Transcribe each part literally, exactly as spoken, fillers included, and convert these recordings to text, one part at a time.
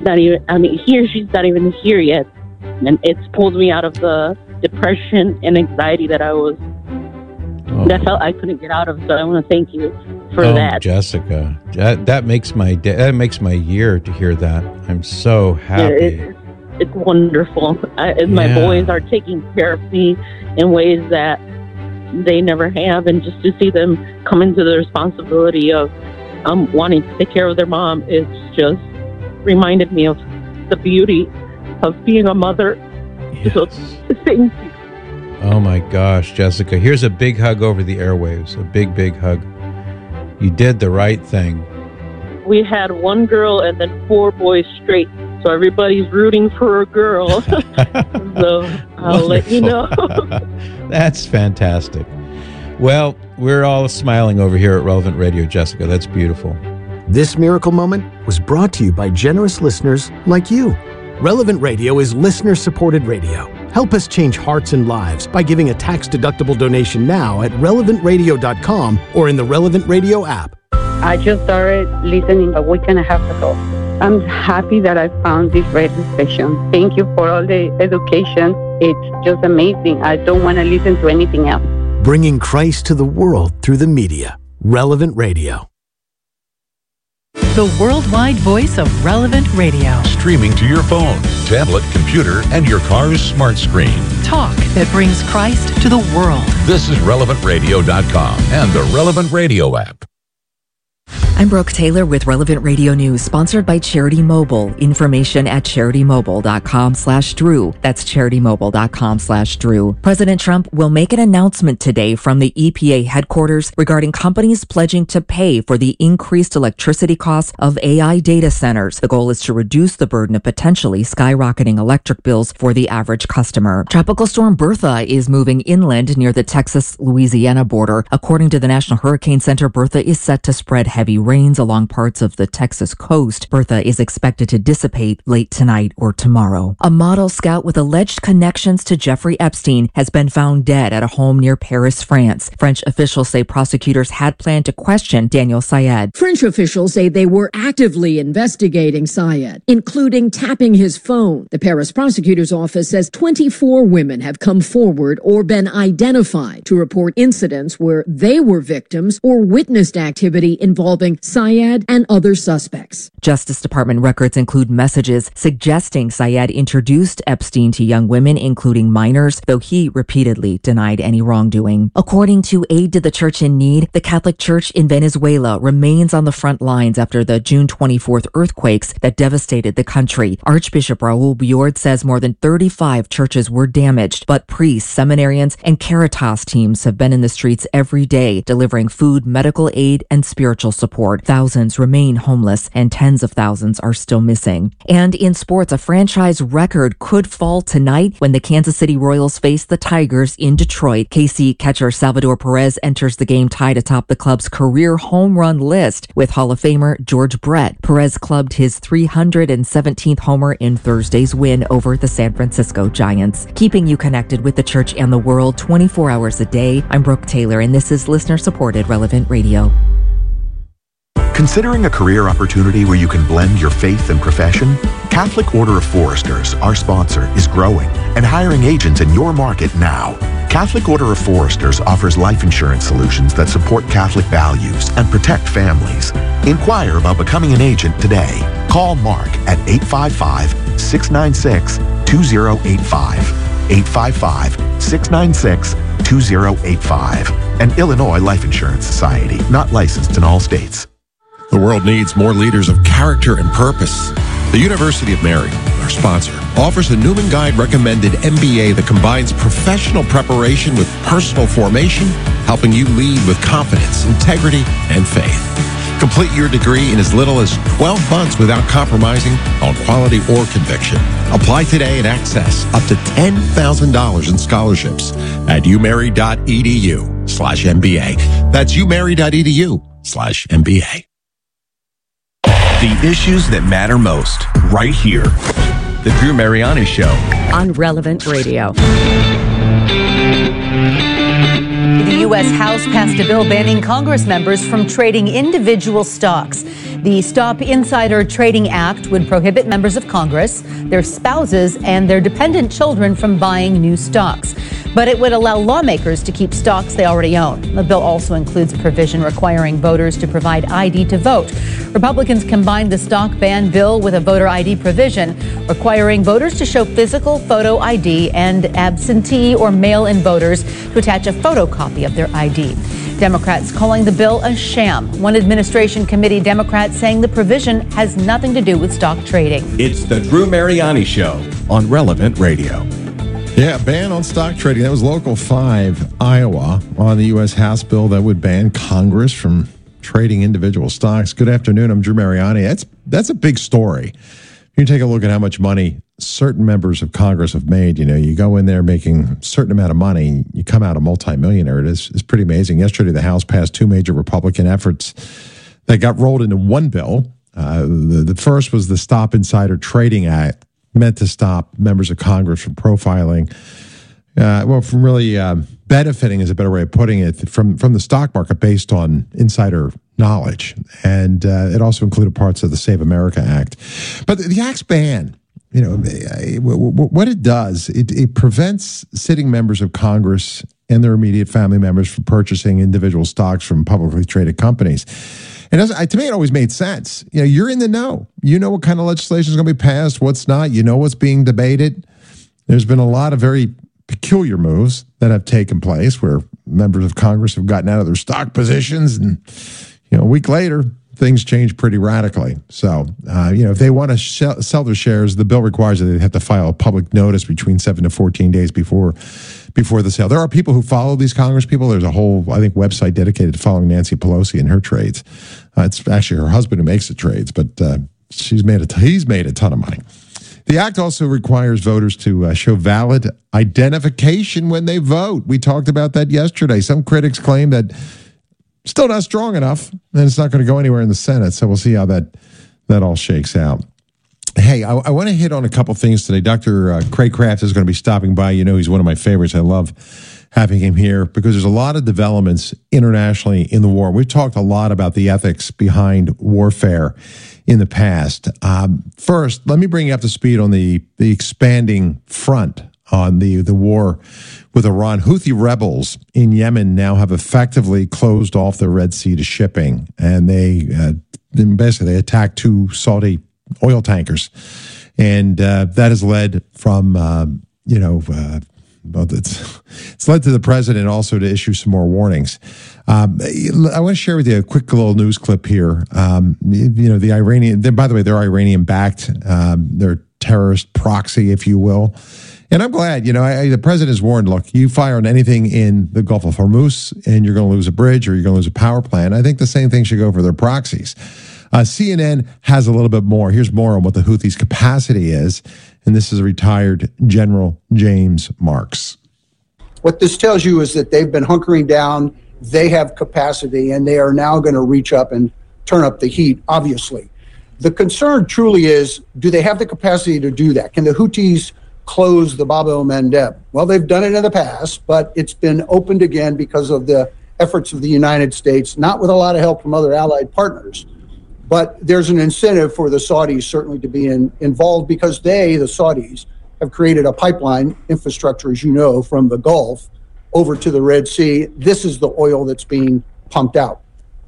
not even, I mean, he or she's not even here yet. And it's pulled me out of the depression and anxiety that I was, oh. that I felt I couldn't get out of. So I want to thank you for oh, that. Jessica, that, that makes my day, that makes my year to hear that. I'm so happy. Yeah, it's, it's wonderful. I, and my yeah. boys are taking care of me in ways that they never have. And just to see them come into the responsibility of um, wanting to take care of their mom, it's just reminded me of the beauty of being a mother. Yes. So, thank you. Oh my gosh, Jessica. Here's a big hug over the airwaves. A big, big hug. You did the right thing. We had one girl and then four boys straight. So everybody's rooting for a girl. So I'll let you know. That's fantastic. Well, we're all smiling over here at Relevant Radio, Jessica. That's beautiful. This miracle moment was brought to you by generous listeners like you. Relevant Radio is listener-supported radio. Help us change hearts and lives by giving a tax-deductible donation now at relevant radio dot com or in the Relevant Radio app. I just started listening a week and a half ago. I'm happy that I found this radio station. Thank you for all the education. It's just amazing. I don't want to listen to anything else. Bringing Christ to the world through the media. Relevant Radio. The worldwide voice of Relevant Radio. Streaming to your phone, tablet, computer, and your car's smart screen. Talk that brings Christ to the world. This is relevant radio dot com and the Relevant Radio app. I'm Brooke Taylor with Relevant Radio News, sponsored by Charity Mobile. Information at charity mobile dot com slash Drew. That's charity mobile dot com slash Drew. President Trump will make an announcement today from the E P A headquarters regarding companies pledging to pay for the increased electricity costs of A I data centers. The goal is to reduce the burden of potentially skyrocketing electric bills for the average customer. Tropical storm Bertha is moving inland near the Texas-Louisiana border. According to the National Hurricane Center, Bertha is set to spread heavy rains along parts of the Texas coast. Bertha is expected to dissipate late tonight or tomorrow. A model scout with alleged connections to Jeffrey Epstein has been found dead at a home near Paris, France. French officials say prosecutors had planned to question Daniel Syed. French officials say they were actively investigating Syed, including tapping his phone. The Paris prosecutor's office says twenty-four women have come forward or been identified to report incidents where they were victims or witnessed activity involving Syed and other suspects. Justice Department records include messages suggesting Syed introduced Epstein to young women, including minors, though he repeatedly denied any wrongdoing. According to Aid to the Church in Need, the Catholic Church in Venezuela remains on the front lines after the June twenty-fourth earthquakes that devastated the country. Archbishop Raul Biord says more than thirty-five churches were damaged, but priests, seminarians, and Caritas teams have been in the streets every day, delivering food, medical aid, and spiritual support. Thousands remain homeless and tens of thousands are still missing. And in sports, a franchise record could fall tonight when the Kansas City Royals face the Tigers in Detroit. K C catcher Salvador Perez enters the game tied atop the club's career home run list with Hall of Famer George Brett. Perez clubbed his three hundred seventeenth homer in Thursday's win over the San Francisco Giants. Keeping you connected with the church and the world twenty-four hours a day, I'm Brooke Taylor, and this is listener-supported Relevant Radio. Considering a career opportunity where you can blend your faith and profession? Catholic Order of Foresters, our sponsor, is growing and hiring agents in your market now. Catholic Order of Foresters offers life insurance solutions that support Catholic values and protect families. Inquire about becoming an agent today. Call Mark at eight five five, six nine six, two zero eight five. eight five five, six nine six, two zero eight five. An Illinois Life Insurance Society, not licensed in all states. The world needs more leaders of character and purpose. The University of Mary, our sponsor, offers the Newman Guide recommended M B A that combines professional preparation with personal formation, helping you lead with confidence, integrity, and faith. Complete your degree in as little as twelve months without compromising on quality or conviction. Apply today and access up to ten thousand dollars in scholarships at umary.edu slash MBA. That's umary.edu slash MBA. The issues that matter most, right here. The Drew Mariani Show. On Relevant Radio. The U S House passed a bill banning Congress members from trading individual stocks. The Stop Insider Trading Act would prohibit members of Congress, their spouses, and their dependent children from buying new stocks. But it would allow lawmakers to keep stocks they already own. The bill also includes provision requiring voters to provide I D to vote. Republicans combined the stock ban bill with a voter I D provision requiring voters to show physical photo I D and absentee or mail-in voters to attach a photocopy of their I D. Democrats calling the bill a sham. One administration committee Democrat saying the provision has nothing to do with stock trading. It's the Drew Mariani Show on Relevant Radio. Yeah, ban on stock trading. That was Local five, Iowa, on the U S House bill that would ban Congress from trading individual stocks. Good afternoon. I'm Drew Mariani. That's that's a big story. You can take a look at how much money certain members of Congress have made. You know, you go in there making a certain amount of money, you come out a multimillionaire. It is it's pretty amazing. Yesterday, the House passed two major Republican efforts that got rolled into one bill. Uh, the, the first was the Stop Insider Trading Act, meant to stop members of Congress from profiling, uh, well, from really uh, benefiting is a better way of putting it, from, from the stock market based on insider knowledge. And uh, it also included parts of the Save America Act. But the, the Act's ban, you know, what it does, it, it prevents sitting members of Congress and their immediate family members from purchasing individual stocks from publicly traded companies. And as, to me, it always made sense. You know, you're in the know. You know what kind of legislation is going to be passed, what's not. You know what's being debated. There's been a lot of very peculiar moves that have taken place where members of Congress have gotten out of their stock positions, and you know, a week later, things change pretty radically. So, uh, you know, if they want to sh- sell their shares, the bill requires that they have to file a public notice between seven to fourteen days before before the sale. There are people who follow these Congress people. There's a whole, I think, website dedicated to following Nancy Pelosi and her trades. Uh, it's actually her husband who makes the trades, but uh, she's made a t- he's made a ton of money. The act also requires voters to uh, show valid identification when they vote. We talked about that yesterday. Some critics claim that still not strong enough, and it's not going to go anywhere in the Senate. So we'll see how that that all shakes out. Hey, I, I want to hit on a couple things today. Doctor Uh, Craig Kraft is going to be stopping by. You know, he's one of my favorites. I love having him here because there's a lot of developments internationally in the war. We've talked a lot about the ethics behind warfare in the past. Um, first, let me bring you up to speed on the, the expanding front on the, the war with Iran. Houthi rebels in Yemen now have effectively closed off the Red Sea to shipping, and they uh, basically they attacked two Saudi oil tankers, and uh, that has led from uh, you know uh, well, it's it's led to the president also to issue some more warnings. Um, I want to share with you a quick little news clip here. Um, you know, the Iranian, by the way, they're Iranian backed. Um, they're terrorist proxy, if you will. And I'm glad, you know, I, the president has warned, look, you fire on anything in the Gulf of Hormuz and you're going to lose a bridge or you're going to lose a power plant. I think the same thing should go for their proxies. Uh, C N N has a little bit more. Here's more on what the Houthis' capacity is. And this is retired General James Marks. What this tells you is that they've been hunkering down. They have capacity, and they are now going to reach up and turn up the heat, obviously. The concern truly is, do they have the capacity to do that? Can the Houthis close the Bab el-Mandeb? Well, they've done it in the past, but it's been opened again because of the efforts of the United States, not with a lot of help from other allied partners. But there's an incentive for the Saudis certainly to be in, involved because they, the Saudis, have created a pipeline infrastructure, as you know, from the Gulf over to the Red Sea. This is the oil that's being pumped out.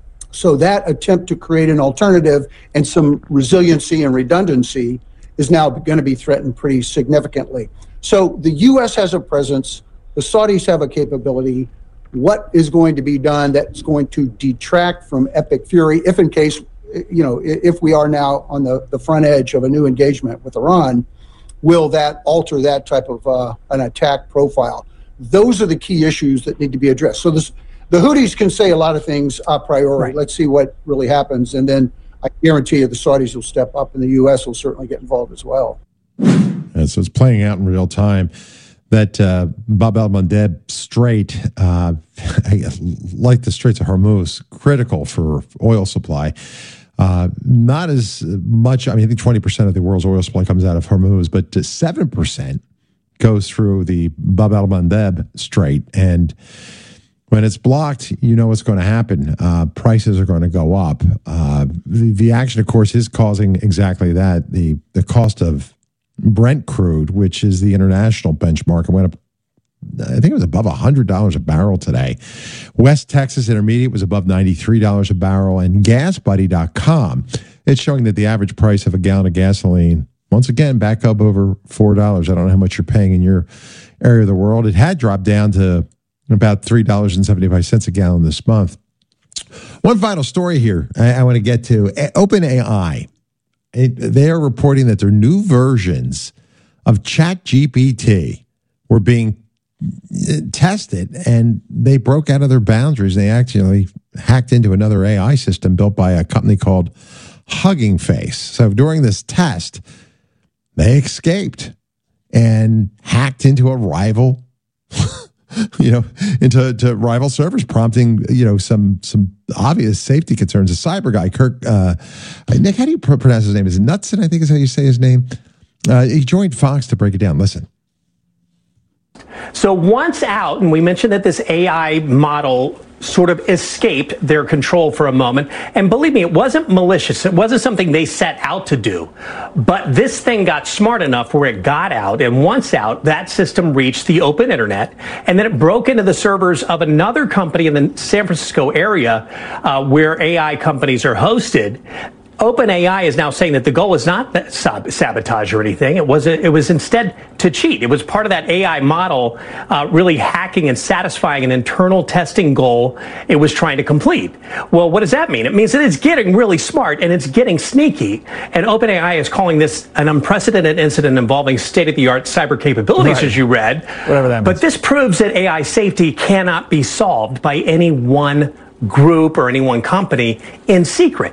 So that attempt to create an alternative and some resiliency and redundancy is now going to be threatened pretty significantly. So the U S has a presence. The Saudis have a capability. What is going to be done that's going to detract from epic fury if in case, you know, if we are now on the, the front edge of a new engagement with Iran, will that alter that type of uh, an attack profile? Those are the key issues that need to be addressed. So this, the Houthis can say a lot of things a priori. Right. Let's see what really happens. And then I guarantee you the Saudis will step up and the U S will certainly get involved as well. And so it's playing out in real time. That uh, Bab el-Mandeb Strait, uh, like the Straits of Hormuz, critical for oil supply. Uh, not as much, I mean, I think twenty percent of the world's oil supply comes out of Hormuz, but seven percent goes through the Bab el-Mandeb Strait. And When it's blocked, you know what's going to happen. Uh, prices are going to go up. Uh, the, the action, of course, is causing exactly that. The the cost of Brent crude, which is the international benchmark, went up, I think it was above one hundred dollars a barrel today. West Texas Intermediate was above ninety-three dollars a barrel. And gas buddy dot com, it's showing that the average price of a gallon of gasoline, once again, back up over four dollars. I don't know how much you're paying in your area of the world. It had dropped down to about three dollars and seventy-five cents a gallon this month. One final story here I, I want to get to. OpenAI, it, they are reporting that their new versions of ChatGPT were being tested, and they broke out of their boundaries. They actually hacked into another A I system built by a company called Hugging Face. So during this test, they escaped and hacked into a rival you know, into to rival servers, prompting, you know, some some obvious safety concerns. A cyber guy, Kirk, uh, Nick, how do you pronounce his name? Is it Knudsen, I think is how you say his name? Uh, he joined Fox to break it down. Listen. So once out, and we mentioned that this A I model sort of escaped their control for a moment. And believe me, it wasn't malicious. It wasn't something they set out to do. But this thing got smart enough where it got out. And once out, that system reached the open internet. And then it broke into the servers of another company in the San Francisco area uh, where A I companies are hosted. OpenAI is now saying that the goal is not sab- sabotage or anything. It was it was instead to cheat. It was part of that A I model uh, really hacking and satisfying an internal testing goal it was trying to complete. Well, what does that mean? It means that it's getting really smart and it's getting sneaky. And OpenAI is calling this an unprecedented incident involving state-of-the-art cyber capabilities, right, as you read. Whatever that means. But this proves that A I safety cannot be solved by any one group or any one company in secret.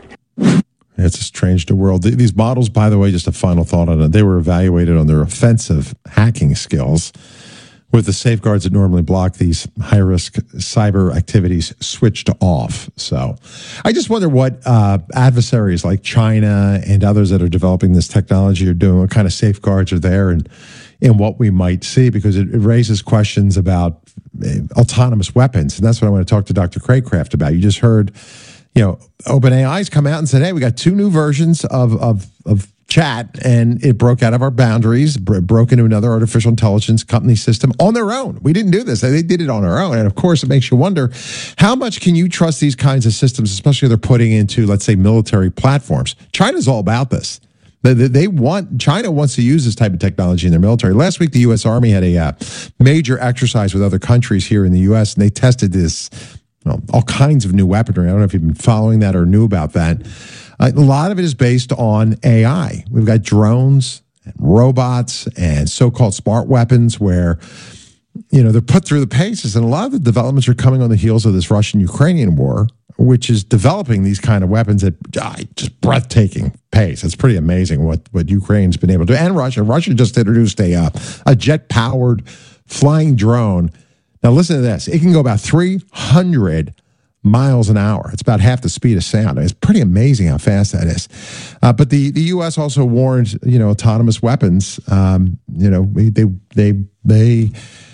It's a strange new world. These models, by the way, just a final thought on it, they were evaluated on their offensive hacking skills with the safeguards that normally block these high-risk cyber activities switched off. So I just wonder what uh, adversaries like China and others that are developing this technology are doing, what kind of safeguards are there, and, and what we might see, because it, it raises questions about uh, autonomous weapons. And that's what I want to talk to Doctor Craycraft about. You just heard, you know, OpenAI's come out and said, hey, we got two new versions of, of, of chat, and it broke out of our boundaries, bro- broke into another artificial intelligence company system on their own. We didn't do this. They did it on their own. And of course, it makes you wonder, how much can you trust these kinds of systems, especially if they're putting into, let's say, military platforms? China's all about this. They, they want, China wants to use this type of technology in their military. Last week, the U S Army had a uh, major exercise with other countries here in the U S, and they tested this, well, all kinds of new weaponry. I don't know if you've been following that or knew about that. Uh, a lot of it is based on A I. We've got drones and robots and so-called smart weapons where, you know, they're put through the paces. And a lot of the developments are coming on the heels of this Russian-Ukrainian war, which is developing these kind of weapons at uh, just breathtaking pace. It's pretty amazing what, what Ukraine's been able to do. And Russia. Russia just introduced a, uh, a jet-powered flying drone. Now, listen to this. It can go about three hundred miles an hour. It's about half the speed of sound. It's pretty amazing how fast that is. Uh, but the, the U S also warned, you know, autonomous weapons, um, you know, they, they, they,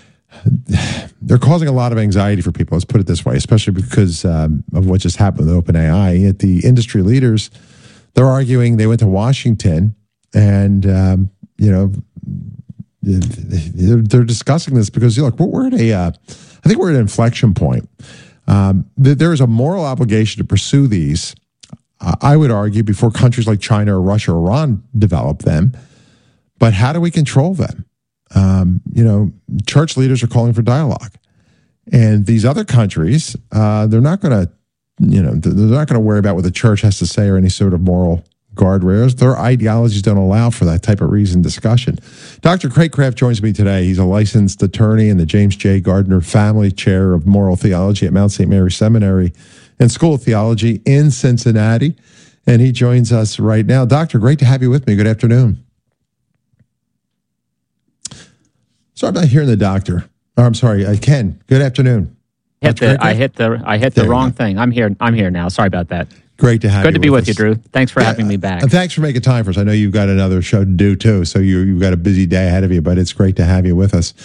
they're causing a lot of anxiety for people. Let's put it this way, especially because um, of what just happened with OpenAI. At the industry leaders, they're arguing, they went to Washington and, um, you know, They're, they're discussing this because, look, we're at a, uh, I think we're at an inflection point. Um, there is a moral obligation to pursue these, uh, I would argue, before countries like China or Russia or Iran develop them. But how do we control them? Um, you know, church leaders are calling for dialogue. And these other countries, uh, they're not going to, you know, they're not going to worry about what the church has to say or any sort of moral guardrails. Their ideologies don't allow for that type of reasoned discussion. Doctor Craycraft joins me today. He's a licensed attorney and the James J. Gardner Family Chair of Moral Theology at Mount Saint Mary Seminary and School of Theology in Cincinnati. And he joins us right now. Doctor, great to have you with me. Good afternoon. Sorry about hearing the doctor. Oh, I'm sorry, uh, Ken. Good afternoon. Hit the, I hit the I hit the there wrong thing. I'm here. I'm here now. Sorry about that. Great to have Good you. Good to be with, with you, Drew. Thanks for yeah, having me back. And thanks for making time for us. I know you've got another show to do too, so you, you've got a busy day ahead of you, but it's great to have you with us.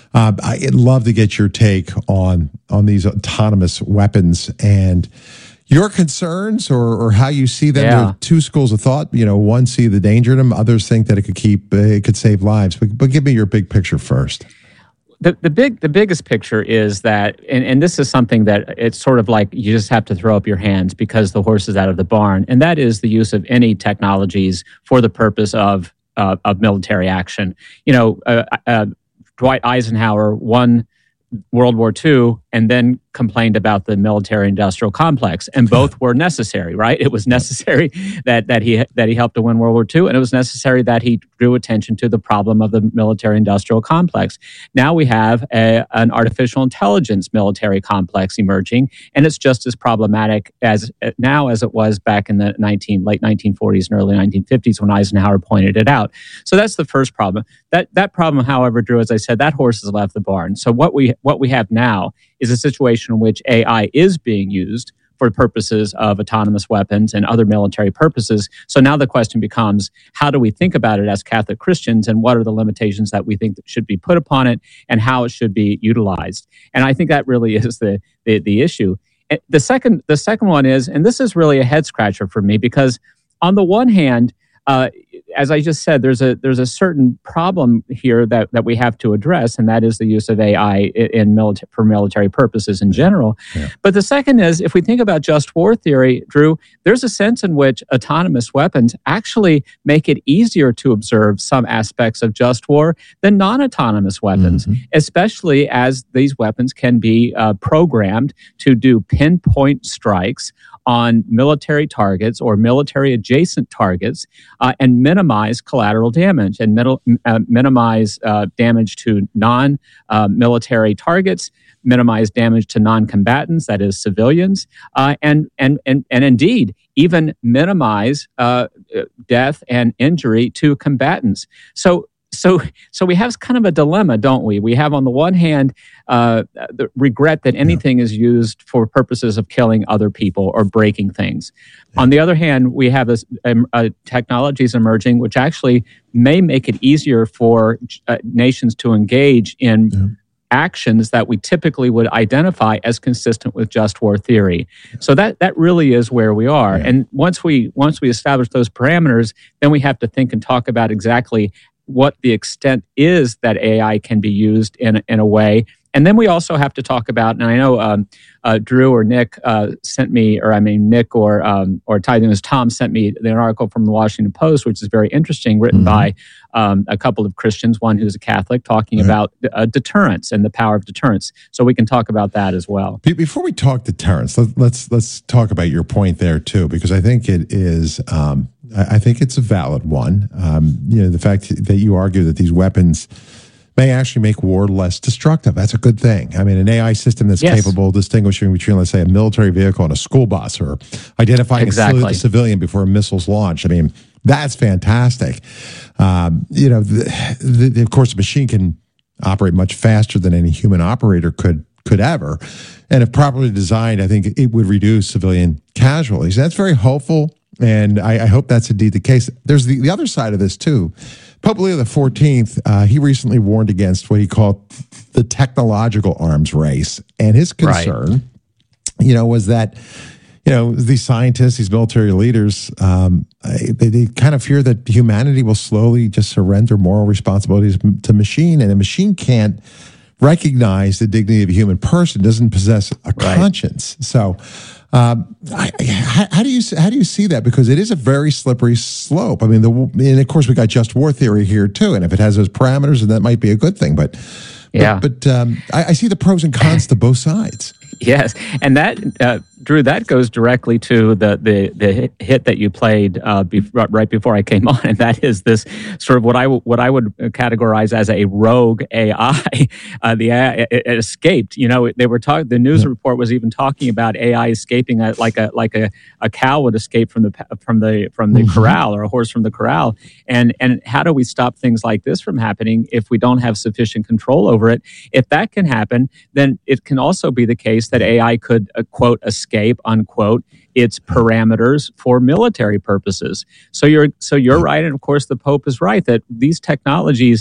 Uh, I'd love to get your take on on these autonomous weapons and your concerns, or, or how you see them. Yeah. There are two schools of thought. You know, one see the danger in them. Others think that it could keep uh, it could save lives. But, but give me your big picture first. The the big the biggest picture is that, and, and this is something that it's sort of like you just have to throw up your hands because the horse is out of the barn, and that is the use of any technologies for the purpose of uh, of military action. You know, uh, uh, Dwight Eisenhower won World War Two and then complained about the military-industrial complex, and both were necessary, right? It was necessary that that he that he helped to win World War Two, and it was necessary that he drew attention to the problem of the military-industrial complex. Now we have a, an artificial intelligence military complex emerging, and it's just as problematic as now as it was back in the nineteen late nineteen forties and early nineteen fifties when Eisenhower pointed it out. So that's the first problem. That that problem, however, Drew, as I said, that horse has left the barn. So what we what we have now is a situation in which A I is being used for purposes of autonomous weapons and other military purposes. So now the question becomes, how do we think about it as Catholic Christians, and what are the limitations that we think that should be put upon it, and how it should be utilized? And I think that really is the the, the issue. The second the second one is, and this is really a head scratcher for me, because on the one hand, uh, as I just said, there's a there's a certain problem here that, that we have to address, and that is the use of A I in military for military purposes in general. Yeah. But the second is, if we think about just war theory, Drew, there's a sense in which autonomous weapons actually make it easier to observe some aspects of just war than non-autonomous weapons, mm-hmm. especially as these weapons can be uh, programmed to do pinpoint strikes on military targets or military adjacent targets, uh, and minimize collateral damage and middle, uh, minimize uh, damage to non-military uh, targets, minimize damage to non-combatants, that is civilians, uh, and, and, and, and indeed even minimize uh, death and injury to combatants. So So, so we have kind of a dilemma, don't we? We have, on the one hand, uh, the regret that anything is used for purposes of killing other people or breaking things. Yeah. On the other hand, we have this, um, uh, technologies emerging which actually may make it easier for uh, nations to engage in yeah. actions that we typically would identify as consistent with just war theory. So that that really is where we are. Yeah. And once we once we establish those parameters, then we have to think and talk about exactly what the extent is that A I can be used in in a way. And then we also have to talk about, and I know um, uh, Drew or Nick uh, sent me, or I mean Nick or um, or Tithing as Tom sent me an article from the Washington Post, which is very interesting, written mm-hmm. by um, a couple of Christians, one who's a Catholic, talking mm-hmm. about uh, deterrence and the power of deterrence. So we can talk about that as well. Before we talk deterrence, let, let's let's talk about your point there too, because I think it is. Um, I think it's a valid one. Um, you know, the fact that you argue that these weapons may actually make war less destructive. That's a good thing. I mean, an A I system that's yes. capable of distinguishing between, let's say, a military vehicle and a school bus, or identifying exactly. a civilian before a missile's launched. I mean, that's fantastic. Um, you know, the, the, of course, the machine can operate much faster than any human operator could could ever. And if properly designed, I think it would reduce civilian casualties. That's very hopeful. And I, I hope that's indeed the case. There's the, the other side of this, too. Pope Leo the fourteenth, uh, he recently warned against what he called the technological arms race. And his concern, right. you know, was that, you know, these scientists, these military leaders, um, they, they kind of fear that humanity will slowly just surrender moral responsibilities to machine. And a machine can't recognize the dignity of a human person, doesn't possess a right. conscience. So... Um, I, I, how, how do you how do you see that? Because it is a very slippery slope. I mean, the and of course we got just war theory here too, and if it has those parameters, then that might be a good thing. But yeah, but, but um, I, I see the pros and cons to both sides. Yes, and that uh, Drew, that goes directly to the the, the hit that you played uh, be, right before I came on, and that is this sort of what I what I would categorize as a rogue A I. Uh, the A I, it escaped. You know, they were talking. The news yeah. report was even talking about A I escaping a, like a like a, a cow would escape from the from the from the mm-hmm. corral, or a horse from the corral. And and how do we stop things like this from happening if we don't have sufficient control over it? If that can happen, then it can also be the case that A I could, uh, quote, escape, unquote, its parameters for military purposes. So you're so you're right, and of course the Pope is right that these technologies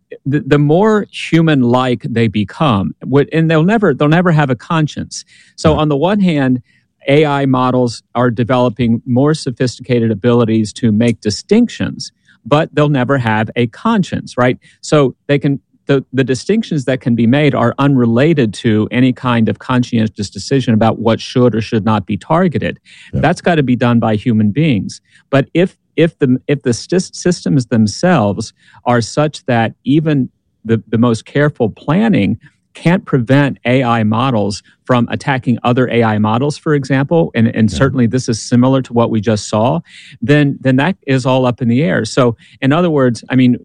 the, the more human-like they become, and they'll never they'll never have a conscience. So on the one hand, A I models are developing more sophisticated abilities to make distinctions, but they'll never have a conscience, right? So they can the, the distinctions that can be made are unrelated to any kind of conscientious decision about what should or should not be targeted. Yeah. That's got to be done by human beings. But if if the if the st- systems themselves are such that even the, the most careful planning can't prevent A I models from attacking other A I models, for example, and, and yeah. certainly this is similar to what we just saw, then then that is all up in the air. So, in other words, I mean,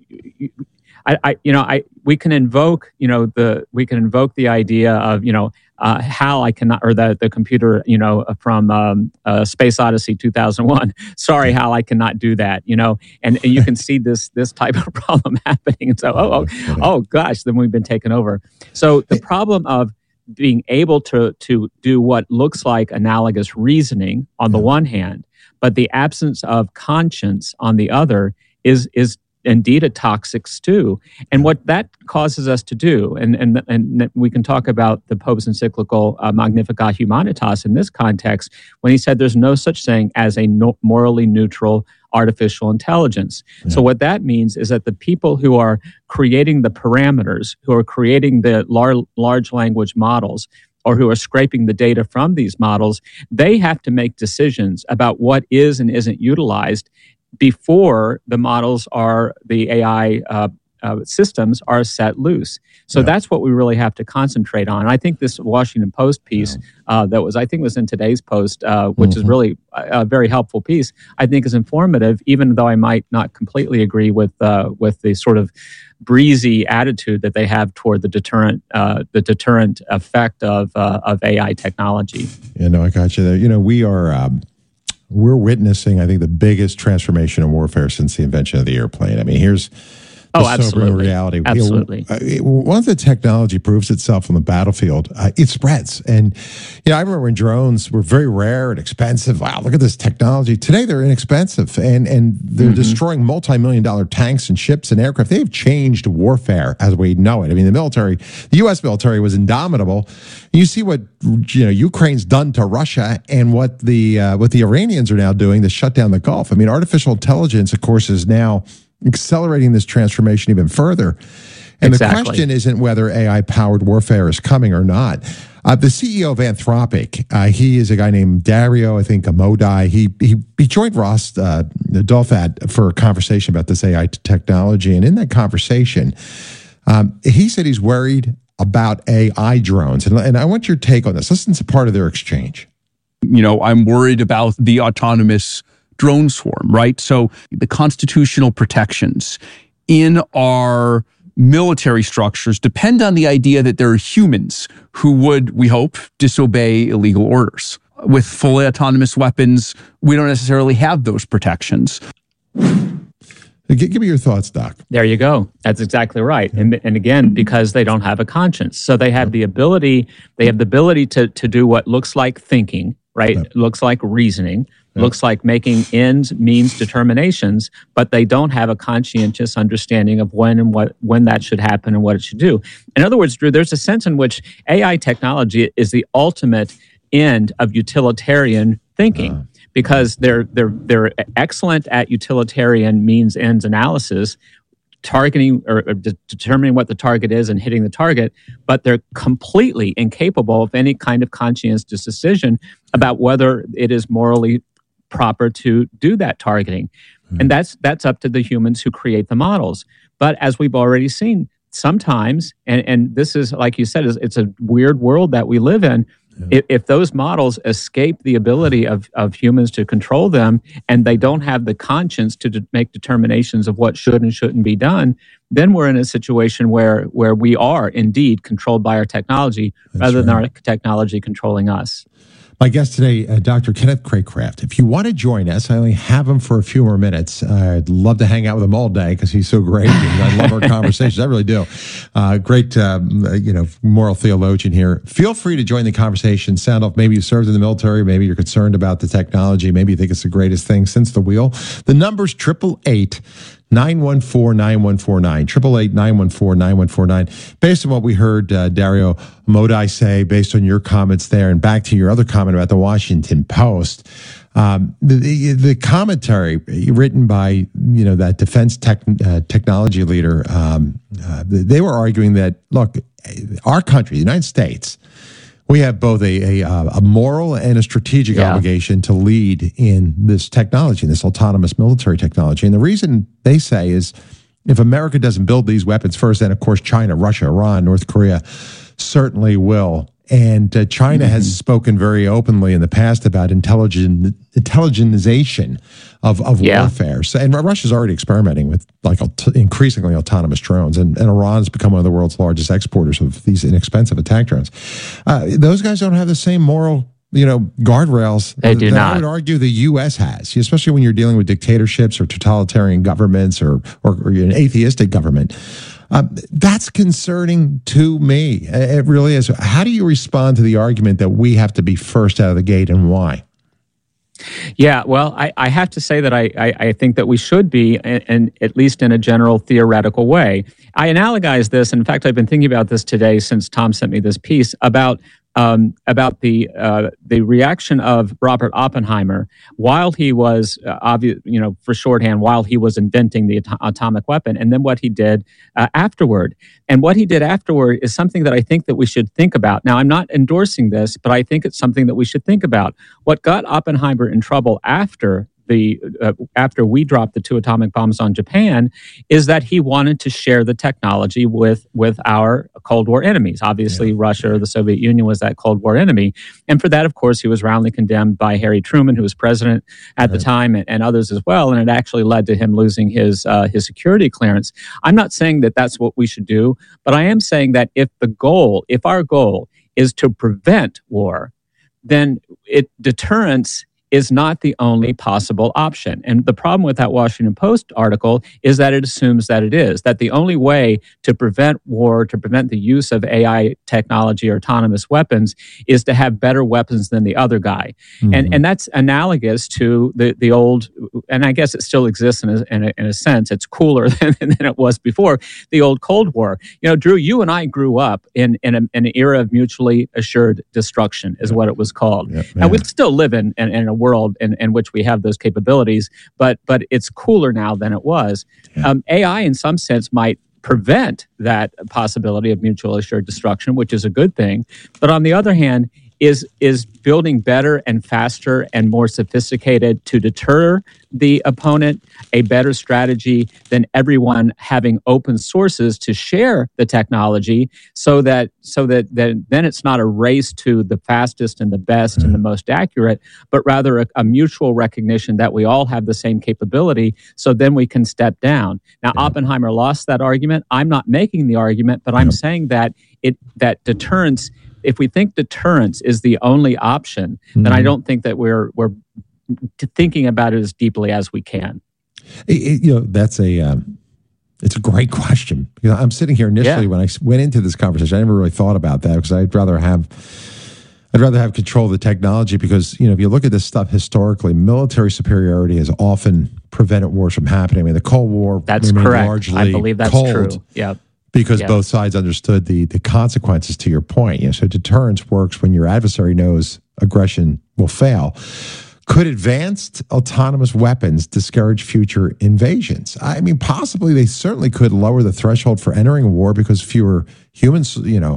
I, I you know, I we can invoke, you know, the we can invoke the idea of, you know, uh, HAL I cannot, or the the computer, you know, from um, uh, Space Odyssey two thousand one. Sorry, HAL, I cannot do that, you know, and, and you can see this this type of problem happening, and so oh oh oh gosh, then we've been taken over. So the problem of being able to to do what looks like analogous reasoning on the one hand, but the absence of conscience on the other is is indeed a toxic stew. And what that causes us to do, and and and we can talk about the Pope's encyclical uh, Magnificat Humanitas in this context, when he said there's no such thing as a no, morally neutral artificial intelligence. Yeah. So what that means is that the people who are creating the parameters, who are creating the lar- large language models, or who are scraping the data from these models, they have to make decisions about what is and isn't utilized before the models are, the A I uh, uh, systems are set loose. So yeah. that's what we really have to concentrate on. And I think this Washington Post piece yeah. uh, that was, I think was in today's Post, uh, which mm-hmm. is really a, a very helpful piece, I think is informative, even though I might not completely agree with uh, with the sort of breezy attitude that they have toward the deterrent uh, the deterrent effect of uh, of A I technology. Yeah, no, I got you there. You know, we are... Um We're witnessing, I think, the biggest transformation in warfare since the invention of the airplane. I mean, here's the oh, absolutely. sobering reality. Absolutely. You know, once the technology proves itself on the battlefield, uh, it spreads. And, you know, I remember when drones were very rare and expensive. Wow, look at this technology. Today, they're inexpensive, and, and they're mm-hmm. destroying multi-million dollar tanks and ships and aircraft. They've changed warfare as we know it. I mean, the military, the U S military was indomitable. You see what, you know, Ukraine's done to Russia, and what the uh, what the Iranians are now doing to shut down the Gulf. I mean, artificial intelligence, of course, is now accelerating this transformation even further. And exactly. the question isn't whether A I-powered warfare is coming or not. Uh, the C E O of Anthropic, uh, he is a guy named Dario, I think, Amodei. He he, he joined Ross uh, Douthat for a conversation about this A I technology. And in that conversation, um, he said he's worried about A I drones. And, and I want your take on this. Listen to part of their exchange. You know, I'm worried about the autonomous drone swarm, right? So the constitutional protections in our military structures depend on the idea that there are humans who would, we hope, disobey illegal orders. With fully autonomous weapons, we don't necessarily have those protections. Give me your thoughts, Doc. There you go. That's exactly right. And and again, because they don't have a conscience. So they have the ability, they have the ability to to do what looks like thinking, right? Yep. Looks like reasoning, yep. looks like making ends, means determinations, but they don't have a conscientious understanding of when and what when that should happen and what it should do. In other words, Drew, there's a sense in which A I technology is the ultimate end of utilitarian thinking. Uh. Because they're they're they're excellent at utilitarian means ends analysis, targeting or, or de- determining what the target is and hitting the target, but they're completely incapable of any kind of conscientious decision about whether it is morally proper to do that targeting. Mm-hmm. And that's that's up to the humans who create the models. But as we've already seen, sometimes, and, and this is, like you said, it's a weird world that we live in. Yeah. If, if those models escape the ability of, of humans to control them, and they don't have the conscience to de- make determinations of what should and shouldn't be done, then we're in a situation where, where we are indeed controlled by our technology That's rather right. than our technology controlling us. My guest today, uh, Doctor Kenneth Cracraft. If you want to join us, I only have him for a few more minutes. Uh, I'd love to hang out with him all day because he's so great. And I love our conversations. I really do. Uh, great, um, you know, moral theologian here. Feel free to join the conversation. Sound off. Maybe you served in the military. Maybe you're concerned about the technology. Maybe you think it's the greatest thing since the wheel. The number's triple eight nine one four, nine one four nine, eight eight eight, nine one four, nine one four nine. Based on what we heard uh, Dario Amodei say, based on your comments there, and back to your other comment about the Washington Post, um, the, the the commentary written by you know that defense tech, uh, technology leader, um, uh, they were arguing that, look, our country, the United States, we have both a, a, a moral and a strategic yeah. obligation to lead in this technology, this autonomous military technology. And the reason they say is if America doesn't build these weapons first, then, of course, China, Russia, Iran, North Korea certainly will. And uh, China mm-hmm. has spoken very openly in the past about intelligent intelligentization of, of yeah. warfare. So, and Russia's already experimenting with like aut- increasingly autonomous drones, and, and Iran's become one of the world's largest exporters of these inexpensive attack drones. Uh, those guys don't have the same moral, you know, guardrails they do that not. I would argue the U S has, especially when you're dealing with dictatorships or totalitarian governments or or, or an atheistic government. Um, that's concerning to me. It really is. How do you respond to the argument that we have to be first out of the gate, and why? Yeah, well, I, I have to say that I, I, I think that we should be, and, and at least in a general theoretical way. I analogize this, and in fact, I've been thinking about this today since Tom sent me this piece about Um, about the uh, the reaction of Robert Oppenheimer while he was uh, obvious, you know, for shorthand, while he was inventing the at- atomic weapon, and then what he did uh, afterward. And what he did afterward is something that I think that we should think about. Now, I'm not endorsing this, but I think it's something that we should think about. What got Oppenheimer in trouble after the uh, after we dropped the two atomic bombs on Japan is that he wanted to share the technology with with our Cold War enemies. Obviously, yeah. Russia or the Soviet Union was that Cold War enemy. And for that, of course, he was roundly condemned by Harry Truman, who was president at right. the time, and, and others as well. And it actually led to him losing his uh, his security clearance. I'm not saying that that's what we should do, but I am saying that if the goal, if our goal is to prevent war, then it deterrence is not the only possible option. And the problem with that Washington Post article is that it assumes that it is, that the only way to prevent war, to prevent the use of A I technology or autonomous weapons is to have better weapons than the other guy. Mm-hmm. And and that's analogous to the, the old, and I guess it still exists in a, in a, in a sense, it's cooler than, than it was before, the old Cold War. You know, Drew, you and I grew up in, in, a, in an era of mutually assured destruction is what it was called. Yep, and we still live in, in, in a world in, in which we have those capabilities, but but it's cooler now than it was. Yeah. Um, A I, in some sense, might prevent that possibility of mutually assured destruction, which is a good thing. But on the other hand, is is building better and faster and more sophisticated to deter the opponent a better strategy than everyone having open sources to share the technology, so that so that, that then it's not a race to the fastest and the best mm-hmm. and the most accurate, but rather a, a mutual recognition that we all have the same capability, so then we can step down. Now, yeah. Oppenheimer lost that argument. I'm not making the argument, but I'm yeah. saying that it that deterrence, if we think deterrence is the only option, mm-hmm. then I don't think that we're we're thinking about it as deeply as we can. It, it, you know, that's a um, it's a great question. You know, I'm sitting here initially yeah. when I went into this conversation, I never really thought about that because I'd rather have I'd rather have control of the technology, because you know if you look at this stuff historically, military superiority has often prevented wars from happening. I mean, the Cold War that's correct. Largely I believe that's cold. True. Yeah. Because yeah. both sides understood the the consequences, to your point. You know, so deterrence works when your adversary knows aggression will fail. Could advanced autonomous weapons discourage future invasions? I mean, possibly they certainly could lower the threshold for entering a war, because fewer humans, you know,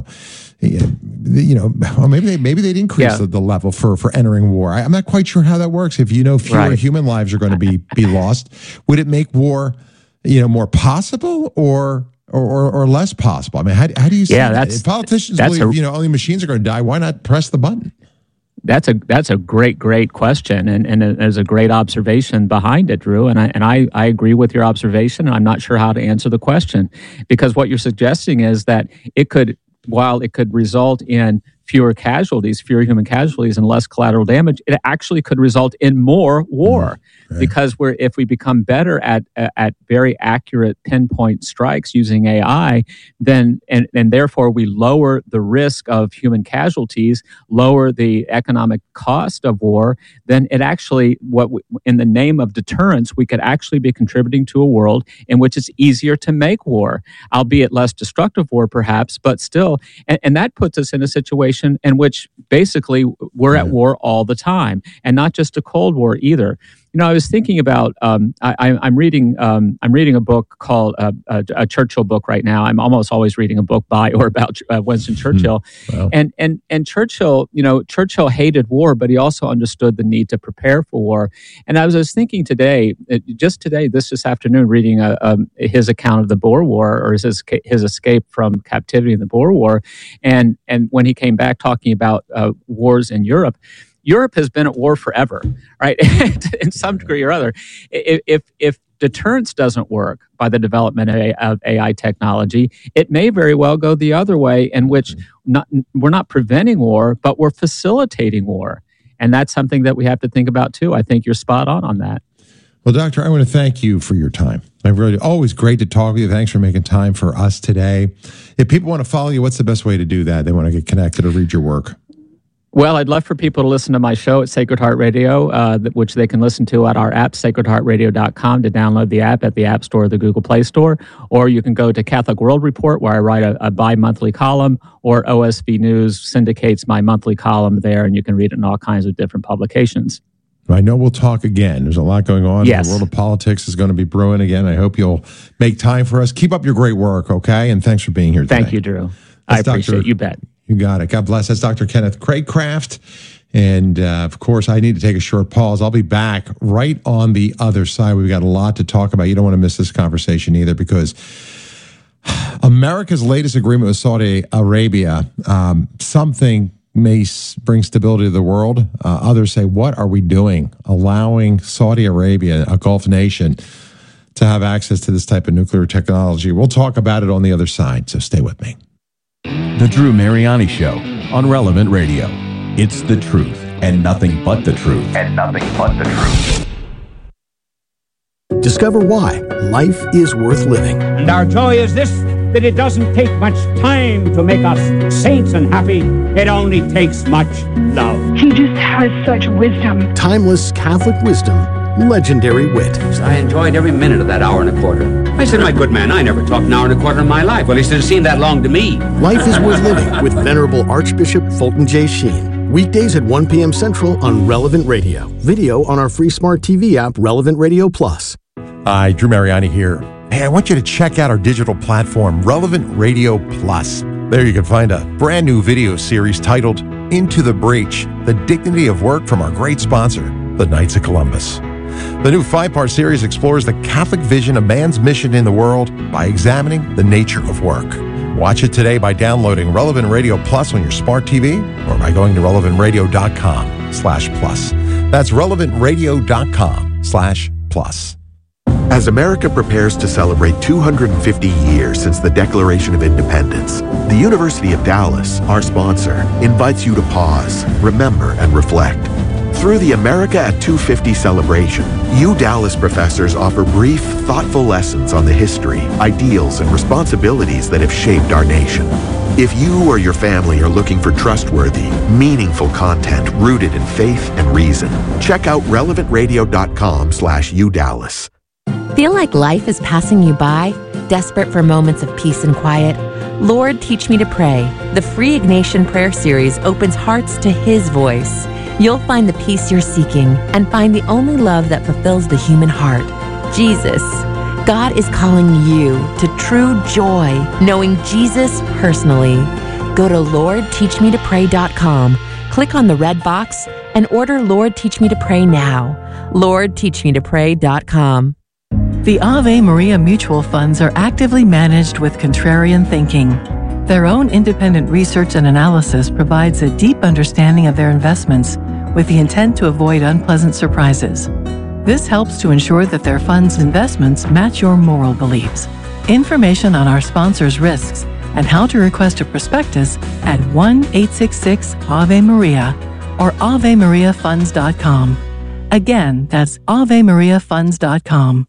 you know, or maybe they maybe they'd increase yeah. the, the level for for entering war. I, I'm not quite sure how that works. If you know fewer right. human lives are going to be be lost, would it make war, you know, more possible or? Or, or, or less possible? I mean, how, how do you see yeah, that? That's, if politicians that's believe, a, you know, only machines are going to die, why not press the button? That's a that's a great, great question, and, and there's a great observation behind it, Drew, and I and I, I agree with your observation, and I'm not sure how to answer the question, because what you're suggesting is that it could, while it could result in fewer casualties, fewer human casualties, and less collateral damage, it actually could result in more war. Right. Because we're if we become better at at very accurate pinpoint strikes using A I, then and, and therefore we lower the risk of human casualties, lower the economic cost of war, then it actually, what we, in the name of deterrence, we could actually be contributing to a world in which it's easier to make war, albeit less destructive war perhaps, but still. And, and that puts us in a situation in which basically we're at war all the time, and not just a Cold War either. You know, I was thinking about. Um, I, I'm reading. Um, I'm reading a book called uh, a, a Churchill book right now. I'm almost always reading a book by or about uh, Winston Churchill. Mm, wow. And and and Churchill. You know, Churchill hated war, but he also understood the need to prepare for war. And I was, I was thinking today, just today, this this afternoon, reading a, um, his account of the Boer War, or his his escape from captivity in the Boer War, and and when he came back talking about uh, wars in Europe. Europe has been at war forever, right? In some degree or other. If, if if deterrence doesn't work by the development of A I technology, it may very well go the other way, in which not, we're not preventing war, but we're facilitating war. And that's something that we have to think about too. I think you're spot on on that. Well, Doctor, I want to thank you for your time. I really always great to talk with you. Thanks for making time for us today. If people want to follow you, what's the best way to do that? They want to get connected or read your work. Well, I'd love for people to listen to my show at Sacred Heart Radio, uh, which they can listen to at our app, sacred heart radio dot com, to download the app at the App Store or the Google Play Store. Or you can go to Catholic World Report, where I write a, a bi-monthly column, or O S B News syndicates my monthly column there, and you can read it in all kinds of different publications. I know we'll talk again. There's a lot going on. Yes. The world of politics is going to be brewing again. I hope you'll make time for us. Keep up your great work, okay? And thanks for being here today. Thank you, Drew. That's I appreciate it. You bet. You got it. God bless. That's Doctor Kenneth Cracraft. And, uh, of course, I need to take a short pause. I'll be back right on the other side. We've got a lot to talk about. You don't want to miss this conversation either, because America's latest agreement with Saudi Arabia, um, something may bring stability to the world. Uh, others say, what are we doing, allowing Saudi Arabia, a Gulf nation, to have access to this type of nuclear technology? We'll talk about it on the other side, so stay with me. The Drew Mariani Show on Relevant Radio. It's the truth and nothing but the truth. And nothing but the truth. Discover why life is worth living. And our joy is this, that it doesn't take much time to make us saints and happy. It only takes much love. He just has such wisdom. Timeless Catholic wisdom, legendary wit. I enjoyed every minute of that hour and a quarter. I said, my good man, I never talked an hour and a quarter in my life. Well, he said, it seemed that long to me. Life is worth living with Venerable Archbishop Fulton J. Sheen. Weekdays at one p.m. Central on Relevant Radio. Video on our free smart T V app, Relevant Radio Plus. Hi, Drew Mariani here. Hey, I want you to check out our digital platform, Relevant Radio Plus. There you can find a brand new video series titled Into the Breach, The Dignity of Work, from our great sponsor, the Knights of Columbus. The new five-part series explores the Catholic vision of man's mission in the world by examining the nature of work. Watch it today by downloading Relevant Radio Plus on your smart T V or by going to relevant radio dot com slash plus. That's relevant radio dot com slash plus. As America prepares to celebrate two hundred fifty years since the Declaration of Independence, the University of Dallas, our sponsor, invites you to pause, remember, and reflect. Through the America at two fifty celebration, U Dallas professors offer brief, thoughtful lessons on the history, ideals, and responsibilities that have shaped our nation. If you or your family are looking for trustworthy, meaningful content rooted in faith and reason, check out relevant radio dot com slash U Dallas. Feel like life is passing you by? Desperate for moments of peace and quiet? Lord, Teach Me to Pray. The free Ignatian Prayer Series opens hearts to His voice. You'll find the peace you're seeking and find the only love that fulfills the human heart, Jesus. God is calling you to true joy, knowing Jesus personally. Go to lord teach me to pray dot com, click on the red box, and order Lord Teach Me to Pray now. lord teach me to pray dot com. The Ave Maria mutual funds are actively managed with contrarian thinking. Their own independent research and analysis provides a deep understanding of their investments with the intent to avoid unpleasant surprises. This helps to ensure that their funds' investments match your moral beliefs. Information on our sponsors' risks and how to request a prospectus at one eight six six Ave Maria or ave maria funds dot com. Again, that's ave maria funds dot com.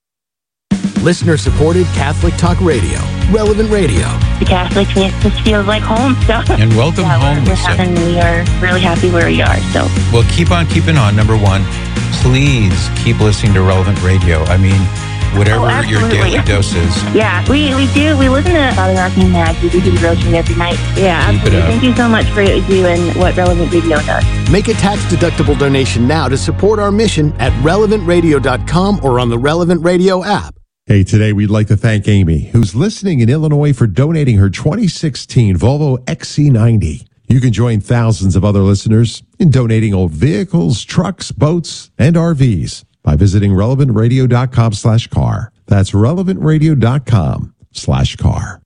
Listener-supported Catholic Talk Radio, Relevant Radio. The Catholic makes us feel like home. So. And welcome yeah, home, we're, Lisa. having, we are really happy where we are. So. Well, keep on keeping on. Number one, please keep listening to Relevant Radio. I mean, whatever oh, your daily dose is. Yeah, we, we do. We listen to Father Arcane Mag. We do the rosary every night. Yeah, absolutely. Thank you so much for what you do and what Relevant Radio does. Make a tax-deductible donation now to support our mission at relevant radio dot com or on the Relevant Radio app. Hey, today we'd like to thank Amy, who's listening in Illinois, for donating her twenty sixteen Volvo X C ninety. You can join thousands of other listeners in donating old vehicles, trucks, boats, and R Vs by visiting relevant radio dot com slash car. That's relevant radio dot com slash car.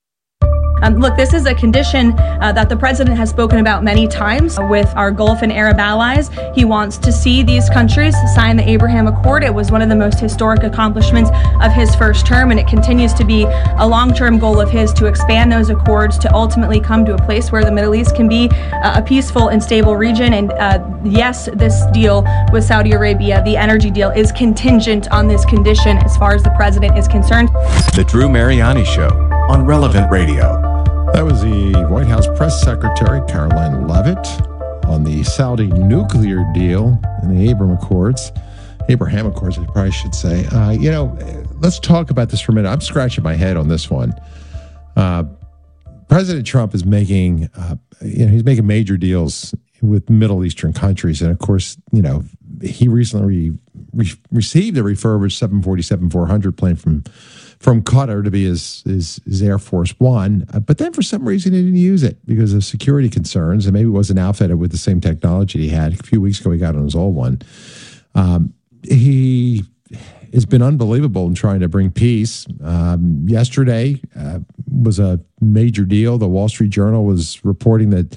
Um, look, this is a condition uh, that the president has spoken about many times with our Gulf and Arab allies. He wants to see these countries sign the Abraham Accord. It was one of the most historic accomplishments of his first term, and it continues to be a long-term goal of his to expand those accords to ultimately come to a place where the Middle East can be uh, a peaceful and stable region. And uh, yes, this deal with Saudi Arabia, the energy deal, is contingent on this condition as far as the president is concerned. The Drew Mariani Show on Relevant Radio. That was the White House Press Secretary, Caroline Leavitt, on the Saudi nuclear deal and the Abraham Accords. Abraham Accords, I probably should say. Uh, you know, let's talk about this for a minute. I'm scratching my head on this one. Uh, President Trump is making, uh, you know, he's making major deals with Middle Eastern countries. And of course, you know, he recently re- received a refurbished seven forty-seven four hundred plane from from Qatar to be his, his, his Air Force One. Uh, but then for some reason he didn't use it because of security concerns, and maybe it wasn't outfitted with the same technology he had. A few weeks ago he got on his old one. Um, he has been unbelievable in trying to bring peace. Um, yesterday uh, was a major deal. The Wall Street Journal was reporting that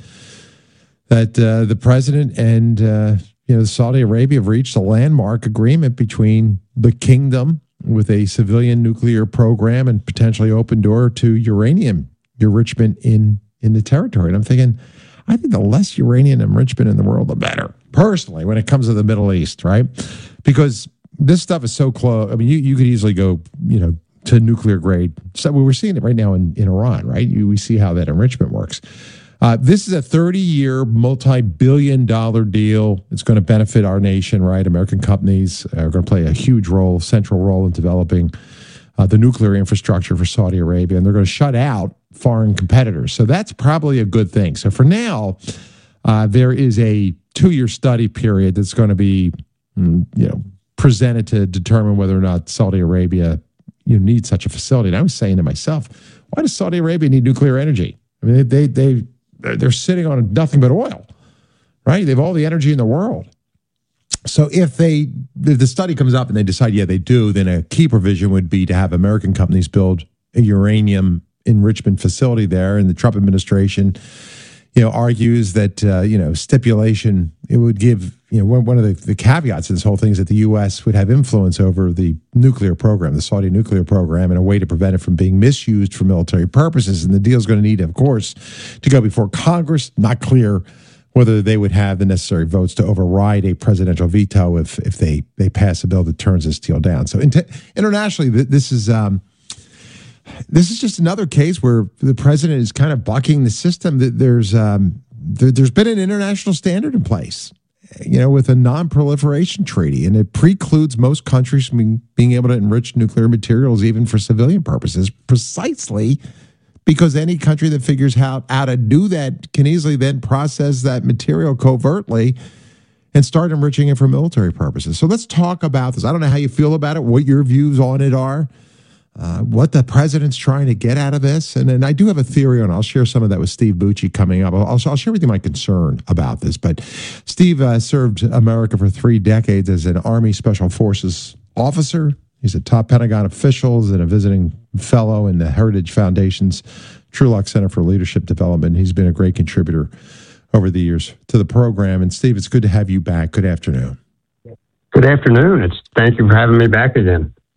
that uh, the president and uh, you know Saudi Arabia have reached a landmark agreement between the kingdom with a civilian nuclear program and potentially open door to uranium enrichment in, in the territory. And I'm thinking, I think the less uranium enrichment in the world, the better, personally, when it comes to the Middle East, right? Because this stuff is so close. I mean, you, you could easily go, you know, to nuclear grade. So we're seeing it right now in, in Iran, right? You, we see how that enrichment works. Uh, this is a thirty-year, multi-billion dollar deal. It's going to benefit our nation, right? American companies are going to play a huge role, central role in developing uh, the nuclear infrastructure for Saudi Arabia, and they're going to shut out foreign competitors. So that's probably a good thing. So for now, uh, there is a two-year study period that's going to be, you know, presented to determine whether or not Saudi Arabia you know, needs such a facility. And I was saying to myself, why does Saudi Arabia need nuclear energy? I mean, they they. they They're sitting on nothing but oil, right? They have all the energy in the world. So if they, if the study comes up and they decide, yeah, they do, then a key provision would be to have American companies build a uranium enrichment facility there. And the Trump administration, you know, argues that, uh, you know, stipulation, it would give, you know, one, one of the, the caveats of this whole thing is that the U S would have influence over the nuclear program, the Saudi nuclear program, in a way to prevent it from being misused for military purposes. And the deal is going to need, of course, to go before Congress. Not clear whether they would have the necessary votes to override a presidential veto if if they, they pass a bill that turns this deal down. So inter- internationally, this is... Um, This is just another case where the president is kind of bucking the system. That there's um, there, there's been an international standard in place, you know, with a non-proliferation treaty, and it precludes most countries from being, being able to enrich nuclear materials even for civilian purposes, precisely because any country that figures out how to do that can easily then process that material covertly and start enriching it for military purposes. So let's talk about this. I don't know how you feel about it, what your views on it are. Uh, what the president's trying to get out of this. And then I do have a theory on it. I'll share some of that with Steve Bucci coming up. I'll, I'll, I'll share with you my concern about this. But Steve uh, served America for three decades as an Army Special Forces officer. He's a top Pentagon official and a visiting fellow in the Heritage Foundation's Trulock Center for Leadership Development. He's been a great contributor over the years to the program. And Steve, it's good to have you back. Good afternoon. Good afternoon. It's thank you for having me back again.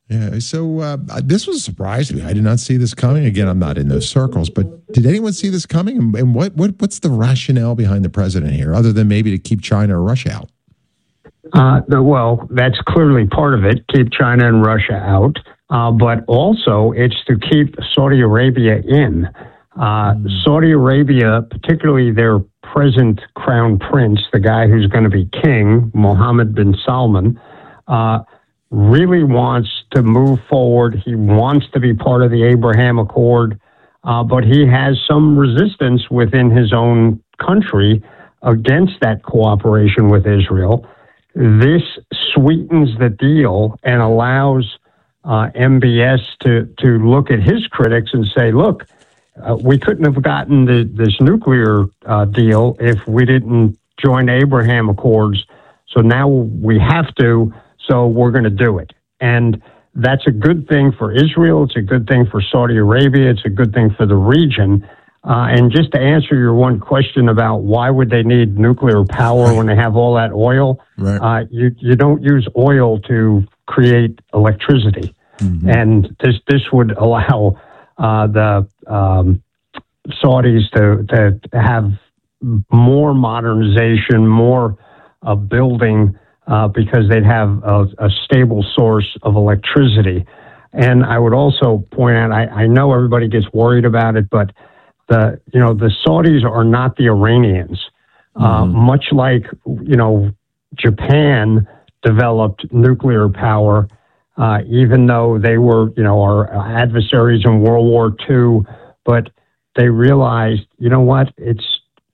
Yeah. So uh, this was a surprise to me. I did not see this coming. Again, I'm not in those circles, but did anyone see this coming? And, and what, what what's the rationale behind the president here, other than maybe to keep China or Russia out? Uh, the, well, that's clearly part of it, keep China and Russia out. Uh, but also it's to keep Saudi Arabia in. Uh, mm. Saudi Arabia, particularly their present crown prince, the guy who's going to be king, Mohammed bin Salman, uh, really wants to move forward. He wants to be part of the Abraham Accord, uh, but he has some resistance within his own country against that cooperation with Israel. This sweetens the deal and allows uh, M B S to, to look at his critics and say, look, uh, we couldn't have gotten the, this nuclear uh, deal if we didn't join Abraham Accords. So now we have to. So we're going to do it. And that's a good thing for Israel. It's a good thing for Saudi Arabia. It's a good thing for the region. Uh, and just to answer your one question about why would they need nuclear power when they have all that oil, right. uh, you, you don't use oil to create electricity. Mm-hmm. And this this would allow uh, the um, Saudis to, to have more modernization, more uh, building, Uh, because they'd have a, a stable source of electricity. And I would also point out, I, I know everybody gets worried about it, but the you know the Saudis are not the Iranians. Uh, mm-hmm. Much like you know Japan developed nuclear power, uh, even though they were you know our adversaries in World War Two, but they realized, you know what, it's